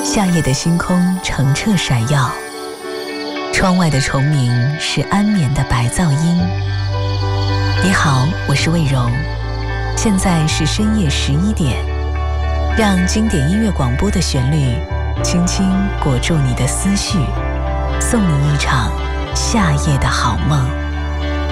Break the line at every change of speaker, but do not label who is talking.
夏夜的星空澄澈闪耀，窗外的虫鸣是安眠的白噪音。你好，我是魏柔，现在是深夜11点，让经典音乐广播的旋律轻轻裹住你的思绪，送你一场夏夜的好梦。